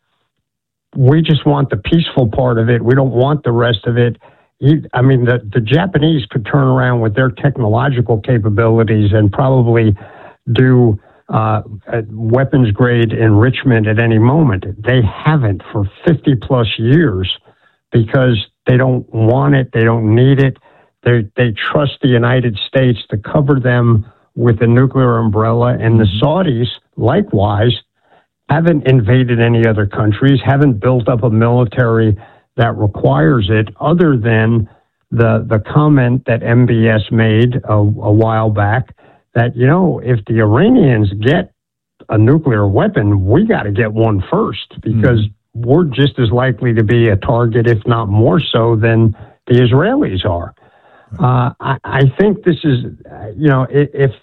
we just want the peaceful part of it. We don't want the rest of it. I mean, the, the Japanese could turn around with their technological capabilities and probably do uh, weapons grade enrichment at any moment. They haven't for fifty plus years because they don't want it. They don't need it. They, they trust the United States to cover them with the nuclear umbrella. And the Saudis, likewise, haven't invaded any other countries, haven't built up a military that requires it, other than the the comment that M B S made a, a while back that, you know, if the Iranians get a nuclear weapon, we got to get one first because mm. we're just as likely to be a target, if not more so, than the Israelis are. Uh, I, I think this is, you know, if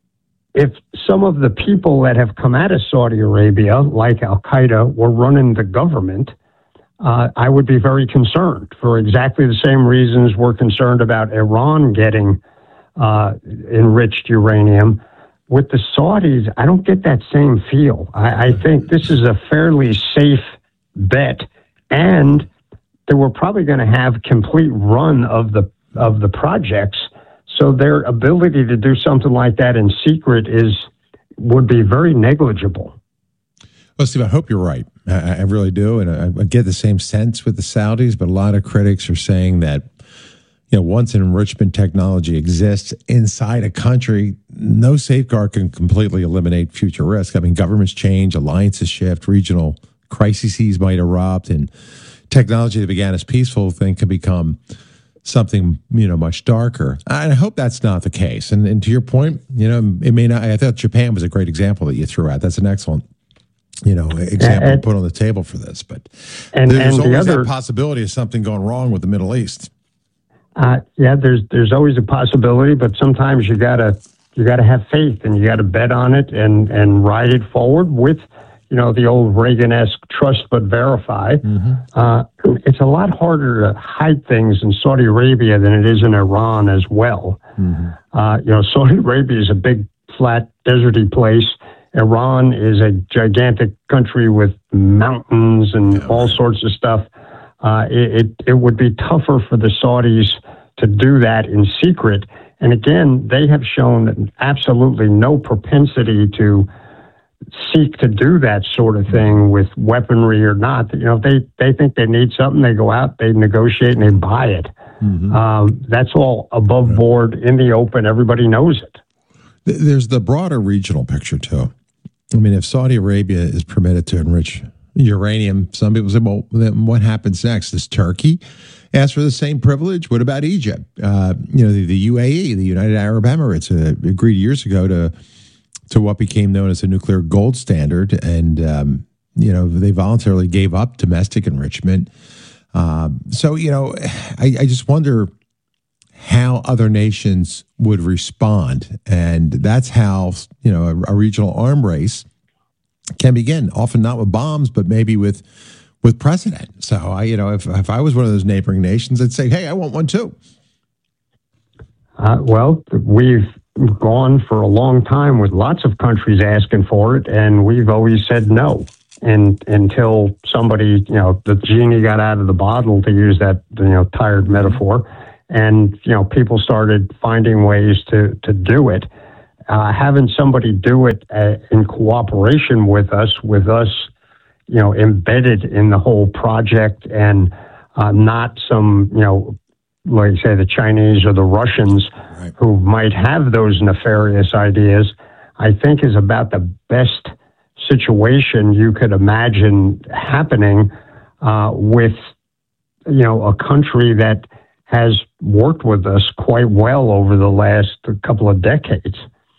If some of the people that have come out of Saudi Arabia, like Al-Qaeda, were running the government, uh, I would be very concerned for exactly the same reasons we're concerned about Iran getting uh, enriched uranium. With the Saudis, I don't get that same feel. I, I think this is a fairly safe bet, and they were probably going to have complete run of the of the projects. So their ability to do something like that in secret is would be very negligible. Well, Steve, I hope you're right. I, I really do, and I, I get the same sense with the Saudis. But a lot of critics are saying that, you know, once an enrichment technology exists inside a country, no safeguard can completely eliminate future risk. I mean, governments change, alliances shift, regional crises might erupt, and technology that began as peaceful thing can become something, you know, much darker. And I hope that's not the case. And, and to your point, you know, it may not, I thought Japan was a great example that you threw out. That's an excellent, you know, example and, to put on the table for this. But and, there's and always the other, that possibility of something going wrong with the Middle East. Uh, yeah, there's there's always a possibility, but sometimes you gotta you gotta have faith and you gotta bet on it and and ride it forward with, you know, the old Reagan-esque trust but verify. Mm-hmm. Uh, it's a lot harder to hide things in Saudi Arabia than it is in Iran as well. Mm-hmm. Uh, you know, Saudi Arabia is a big, flat, deserty place. Iran is a gigantic country with mountains and yeah, all right. sorts of stuff. Uh, it, it, it would be tougher for the Saudis to do that in secret. And again, they have shown absolutely no propensity to seek to do that sort of thing with weaponry or not. You know, they, they think they need something, they go out, they negotiate, and they buy it. Mm-hmm. Um, that's all above yeah. board, in the open. Everybody knows it. There's the broader regional picture, too. I mean, if Saudi Arabia is permitted to enrich uranium, some people say, well, then what happens next? Is Turkey asked for the same privilege. What about Egypt? Uh, you know, the, the U A E, the United Arab Emirates, uh, agreed years ago to to what became known as the nuclear gold standard, and um, you know, they voluntarily gave up domestic enrichment. Uh, so, you know, I, I just wonder how other nations would respond, and that's how, you know, a, a regional arm race can begin. Often not with bombs, but maybe with with precedent. So, I, you know, if if I was one of those neighboring nations, I'd say, hey, I want one too. Uh, well, we've gone for a long time with lots of countries asking for it, and we've always said no. And until somebody, you know, the genie got out of the bottle, to use that, you know, tired metaphor, and, you know, people started finding ways to, to do it. Uh, having somebody do it uh, in cooperation with us, with us, you know, embedded in the whole project, and uh, not some, you know, like say the Chinese or the Russians right. who might have those nefarious ideas, I think is about the best situation you could imagine happening uh, with, you know, a country that has worked with us quite well over the last couple of decades.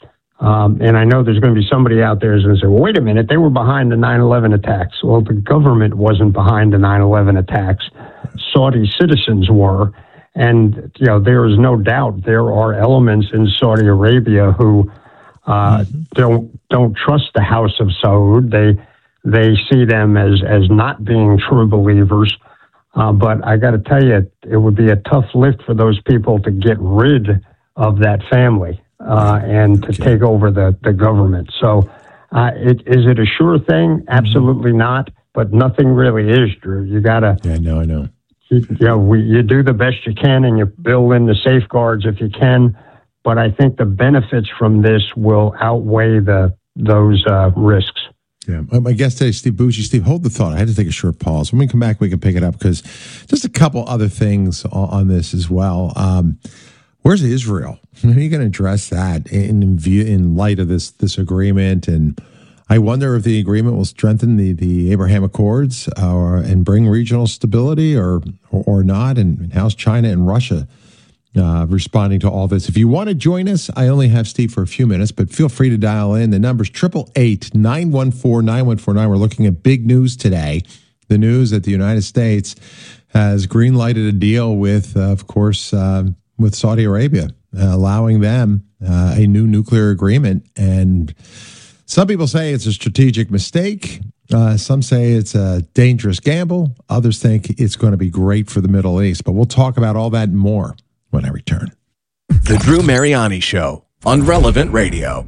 Um, and I know there's going to be somebody out there who's going to say, well, wait a minute, they were behind the nine eleven attacks. Well, the government wasn't behind the nine eleven attacks. Saudi citizens were. And, you know, there is no doubt there are elements in Saudi Arabia who uh, mm-hmm. don't don't trust the House of Saud. They they see them as, as not being true believers. Uh, but I got to tell you, it would be a tough lift for those people to get rid of that family uh, and to take over the, the government. So uh, it, is it a sure thing? Absolutely mm-hmm. not. But nothing really is, Drew. You got to... Yeah, I know, I know. You, you know, we, you do the best you can, and you build in the safeguards if you can. But I think the benefits from this will outweigh the those uh, risks. Yeah, my guest today, Steve Bucci. Steve, hold the thought. I had to take a short pause. When we come back, we can pick it up, because just a couple other things on, on this as well. Um, where's Israel? How are you going to address that in view, in light of this this agreement? And I wonder if the agreement will strengthen the, the Abraham Accords or and bring regional stability, or or, or not. And how's China and Russia uh, responding to all this? If you want to join us, I only have Steve for a few minutes, but feel free to dial in. The number's eight eight eight, nine one four, nine one four nine. We're looking at big news today. The news that the United States has green-lighted a deal with, uh, of course, uh, with Saudi Arabia, uh, allowing them uh, a new nuclear agreement. And some people say it's a strategic mistake. Uh, some say it's a dangerous gamble. Others think it's going to be great for the Middle East. But we'll talk about all that and more when I return. The Drew Mariani Show on Relevant Radio.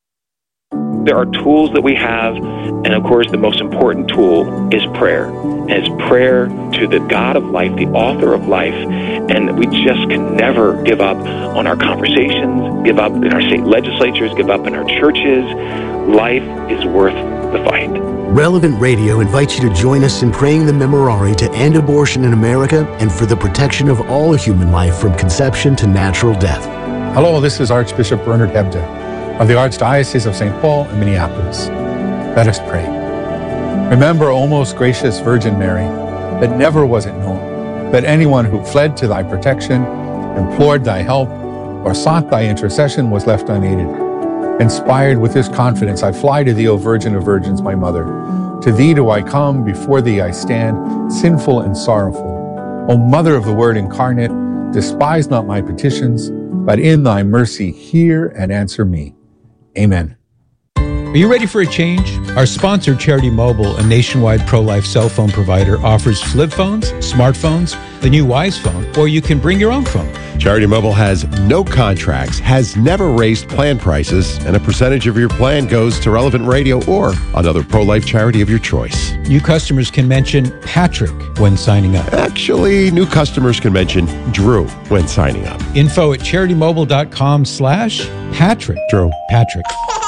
There are tools that we have, and of course the most important tool is prayer. And it's prayer to the God of life, the author of life, and we just can never give up on our conversations, give up in our state legislatures, give up in our churches. Life is worth the fight. Relevant Radio invites you to join us in praying the Memorare to end abortion in America and for the protection of all human life from conception to natural death. Hello, this is Archbishop Bernard Hebda of the Archdiocese of Saint Paul and Minneapolis. Let us pray. Remember, O most gracious Virgin Mary, that never was it known that anyone who fled to thy protection, implored thy help, or sought thy intercession was left unaided. Inspired with this confidence, I fly to thee, O Virgin of Virgins, my mother. To thee do I come, before thee I stand, sinful and sorrowful. O Mother of the Word incarnate, despise not my petitions, but in thy mercy hear and answer me. Amen. Are you ready for a change? Our sponsor, Charity Mobile, a nationwide pro-life cell phone provider, offers flip phones, smartphones, the new Wise phone, or you can bring your own phone. Charity Mobile has no contracts, has never raised plan prices, and a percentage of your plan goes to Relevant Radio or another pro-life charity of your choice. New customers can mention Patrick when signing up. Actually, new customers can mention Drew when signing up. Info at charity-mobile.com slash Patrick. Drew. Patrick.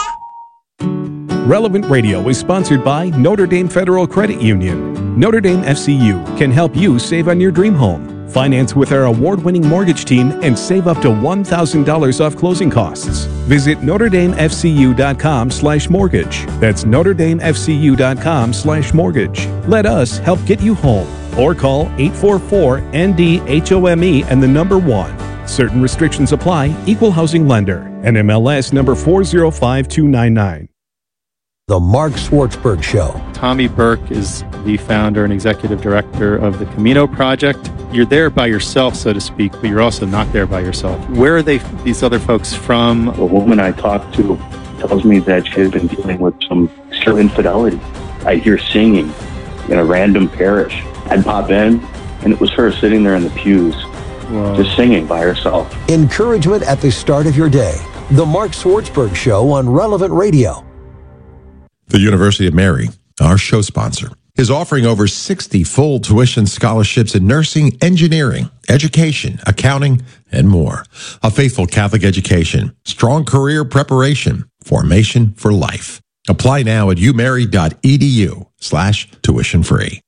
Relevant Radio is sponsored by Notre Dame Federal Credit Union. Notre Dame F C U can help you save on your dream home. Finance with our award-winning mortgage team and save up to one thousand dollars off closing costs. Visit Notre Dame F C U dot com slash mortgage. That's Notre Dame F C U dot com slash mortgage. Let us help get you home. Or call eight four four N D H O M E and the number one. Certain restrictions apply. Equal housing lender. N M L S number four zero five two nine nine. The Mark Schwartzberg Show. Tommy Burke is the founder and executive director of the Camino Project. You're there by yourself, so to speak, but you're also not there by yourself. Where are they, these other folks from? A woman I talked to tells me that she has been dealing with some serial infidelity. I hear singing in a random parish. I'd pop in, and it was her sitting there in the pews, Whoa. just singing by herself. Encouragement at the start of your day. The Mark Schwartzberg Show on Relevant Radio. The University of Mary, our show sponsor, is offering over sixty full tuition scholarships in nursing, engineering, education, accounting, and more. A faithful Catholic education, strong career preparation, formation for life. Apply now at umary.edu slash tuition free.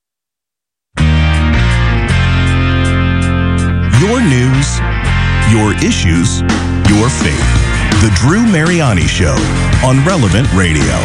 Your news, your issues, your faith. The Drew Mariani Show on Relevant Radio.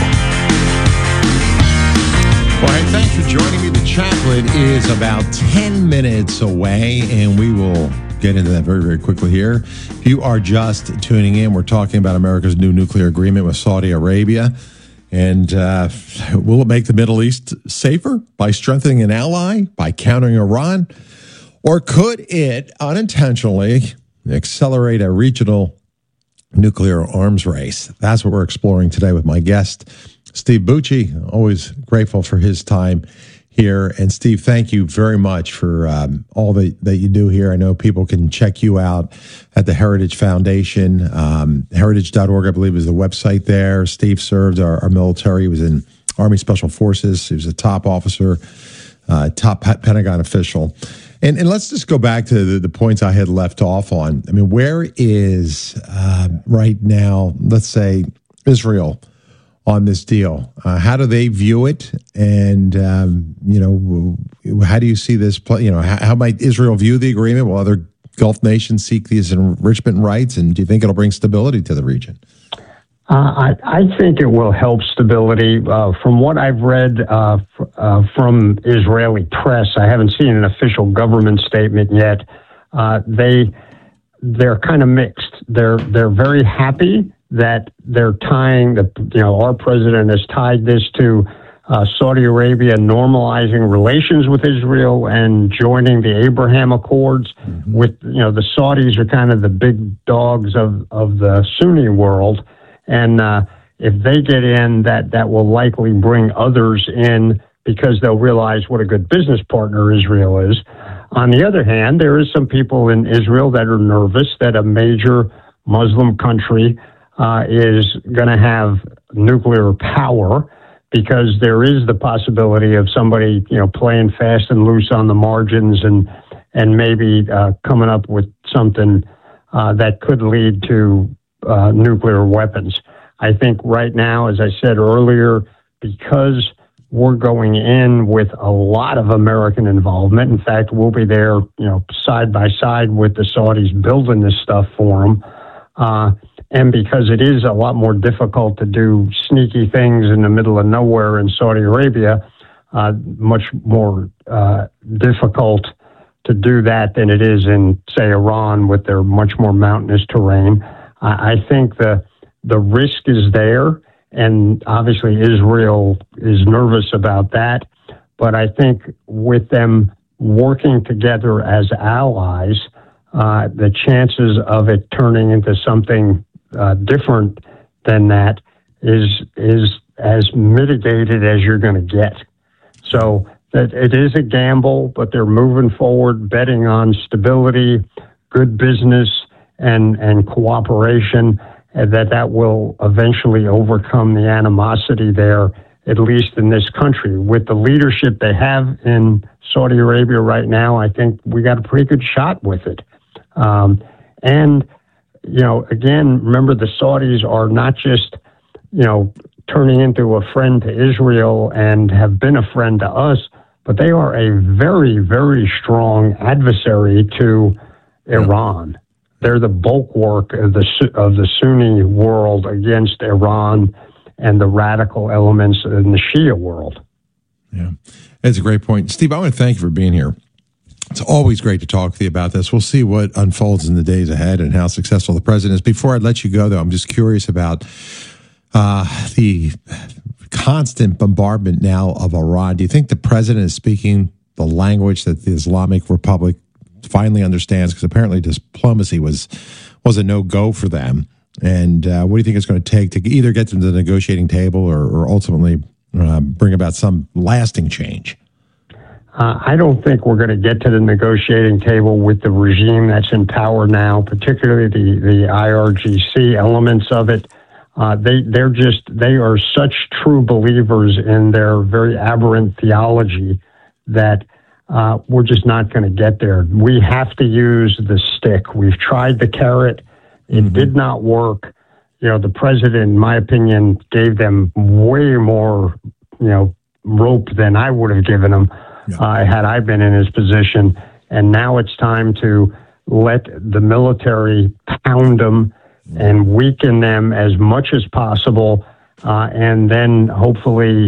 Well, hey, thanks for joining me. The chaplain is about ten minutes away, and we will get into that very, very quickly here. If you are just tuning in, we're talking about America's new nuclear agreement with Saudi Arabia. And uh, will it make the Middle East safer by strengthening an ally, by countering Iran? Or could it unintentionally accelerate a regional nuclear arms race? That's what we're exploring today with my guest, Steve Bucci. Always grateful for his time here. And Steve, thank you very much for um, all that, that you do here. I know people can check you out at the Heritage Foundation. Um, heritage dot org, I believe, is the website there. Steve served our, our military. He was in Army Special Forces. He was a top officer, uh, top Pentagon official. And, and let's just go back to the, the points I had left off on. I mean, where is uh, right now, let's say, Israel on this deal? Uh, how do they view it? And, um, you know, how do you see this play? You know, how, how might Israel view the agreement while other Gulf nations seek these enrichment rights? And do you think it'll bring stability to the region? Uh, I, I think it will help stability. Uh, from what I've read uh, f- uh, from Israeli press, I haven't seen an official government statement yet. Uh, they they're kind of mixed. They're they're very happy that they're tying the you know our president has tied this to uh, Saudi Arabia normalizing relations with Israel and joining the Abraham Accords. Mm-hmm. With you know the Saudis are kind of the big dogs of of the Sunni world. And uh, if they get in, that, that will likely bring others in because they'll realize what a good business partner Israel is. On the other hand, there is some people in Israel that are nervous that a major Muslim country uh, is going to have nuclear power because there is the possibility of somebody, you know, playing fast and loose on the margins and and maybe uh, coming up with something uh, that could lead to Uh, nuclear weapons. I think right now, as I said earlier, because we're going in with a lot of American involvement. In fact, we'll be there, you know, side by side with the Saudis building this stuff for them. Uh, and because it is a lot more difficult to do sneaky things in the middle of nowhere in Saudi Arabia, uh, much more uh, difficult to do that than it is in, say, Iran with their much more mountainous terrain. I think the the risk is there, and obviously Israel is nervous about that. But I think with them working together as allies, uh, the chances of it turning into something uh, different than that is is as mitigated as you're going to get. So that it is a gamble, but they're moving forward, betting on stability, good business, and and cooperation, and that that will eventually overcome the animosity there, at least in this country. With the leadership they have in Saudi Arabia right now, I think we got a pretty good shot with it. Um, and, you know, again, remember the Saudis are not just, you know, turning into a friend to Israel and have been a friend to us, but they are a very, very strong adversary to Iran. They're the bulwark of the of the Sunni world against Iran and the radical elements in the Shia world. Yeah, that's a great point. Steve, I want to thank you for being here. It's always great to talk with you about this. We'll see what unfolds in the days ahead and how successful the president is. Before I let you go, though, I'm just curious about uh, the constant bombardment now of Iran. Do you think the president is speaking the language that the Islamic Republic finally understands? Because apparently diplomacy was was a no-go for them. And uh, what do you think it's going to take to either get them to the negotiating table or, or ultimately uh, bring about some lasting change? Uh, I don't think we're going to get to the negotiating table with the regime that's in power now, particularly the, the I R G C elements of it. Uh, they, they're just, they are such true believers in their very aberrant theology that uh, we're just not going to get there. We have to use the stick. We've tried the carrot. It mm-hmm. did not work. You know, the president, in my opinion, gave them way more, you know, rope than I would have given them. Uh, had I been in his position. And now it's time to let the military pound them and weaken them as much as possible, uh, and then hopefully